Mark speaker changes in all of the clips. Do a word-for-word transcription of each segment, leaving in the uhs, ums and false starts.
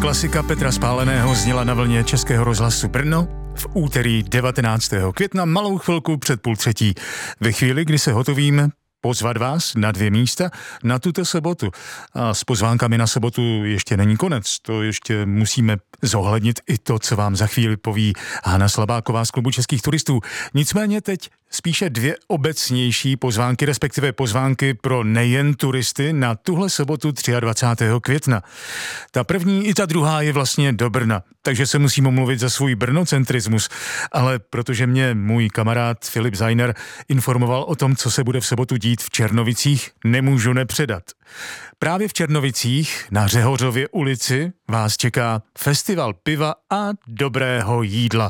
Speaker 1: Klasika Petra Spáleného zněla na vlně Českého rozhlasu Brno v úterý devatenáctého května, malou chvilku před půl třetí. Ve chvíli, kdy se hotovím pozvat vás na dvě místa na tuto sobotu. A s pozvánkami na sobotu ještě není konec. To ještě musíme zohlednit i to, co vám za chvíli poví Hana Slabáková z Klubu českých turistů. Nicméně teď spíše dvě obecnější pozvánky, respektive pozvánky pro nejen turisty na tuhle sobotu dvacátého třetího května. Ta první i ta druhá je vlastně do Brna, takže se musím omluvit za svůj brnocentrismus, ale protože mě můj kamarád Filip Zajner informoval o tom, co se bude v sobotu dít v Černovicích, nemůžu nepředat. Právě v Černovicích na Řehořově ulici vás čeká festival piva a dobrého jídla.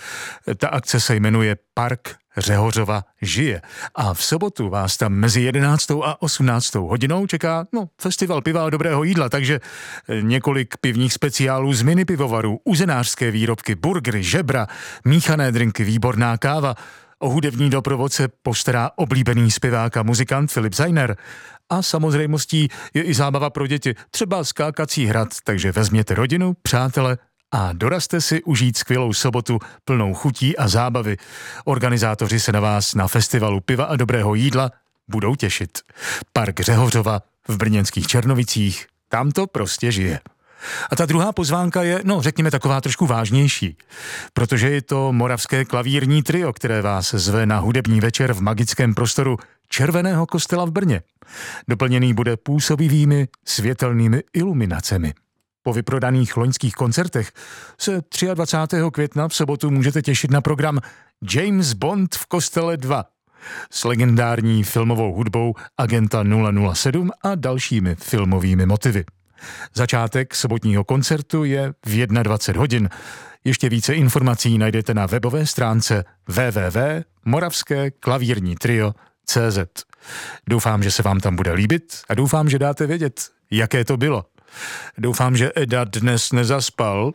Speaker 1: Ta akce se jmenuje Park Řehořova žije a v sobotu vás tam mezi jedenáctou a osmnáctou hodinou čeká no, festival piva a dobrého jídla, takže několik pivních speciálů z mini pivovarů, uzenářské výrobky, burgery, žebra, míchané drinky, výborná káva. O hudební doprovod se postará oblíbený zpěvák a muzikant Filip Zajner. A samozřejmostí je i zábava pro děti, třeba skákací hrad, takže vezměte rodinu, přátele a dorazte si užít skvělou sobotu plnou chutí a zábavy. Organizátoři se na vás na festivalu piva a dobrého jídla budou těšit. Park Řehořova v brněnských Černovicích, tam to prostě žije. A ta druhá pozvánka je, no řekněme taková trošku vážnější, protože je to moravské klavírní trio, které vás zve na hudební večer v magickém prostoru Červeného kostela v Brně. Doplněný bude působivými světelnými iluminacemi. Po vyprodaných loňských koncertech se dvacátého třetího května v sobotu můžete těšit na program James Bond v kostele dva s legendární filmovou hudbou Agenta nula nula sedm a dalšími filmovými motivy. Začátek sobotního koncertu je v dvacet jedna hodin. Ještě více informací najdete na webové stránce w w w tečka moravské klavírní trio tečka c z. Doufám, že se vám tam bude líbit a doufám, že dáte vědět, jaké to bylo. Doufám, že Eda dnes nezaspal.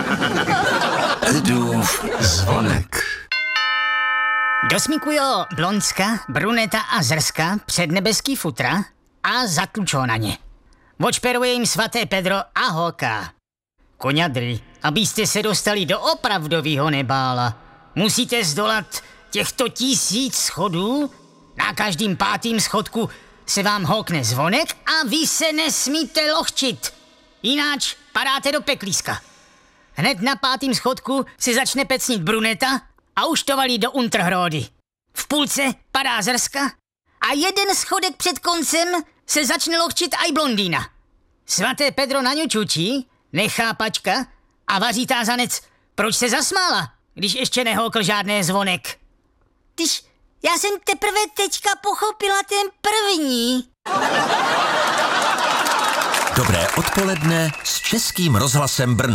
Speaker 2: Edův zvonek.
Speaker 3: Dosmíkujo blondska, bruneta a zrska před nebeský futra a zatlučo na ně. Očperuje jim svaté Pedro a holka. Koňadry, abyste se dostali do opravdového nebála, musíte zdolat těchto tisíc schodů. Na každým pátým schodku se vám houkne zvonek a vy se nesmíte lohčit. Jináč padáte do peklíska. Hned na pátým schodku se začne pecnit bruneta a už to valí do Unterhrody. V půlce padá zrska a jeden schodek před koncem se začne lohčit aj blondýna. Svaté Pedro na ňu čučí, nechápačka a vaří tázanec, proč se zasmála, když ještě nehoukl žádné zvonek. Tyž, já jsem teprve teďka pochopila ten první.
Speaker 2: Dobré odpoledne s Českým rozhlasem Brno.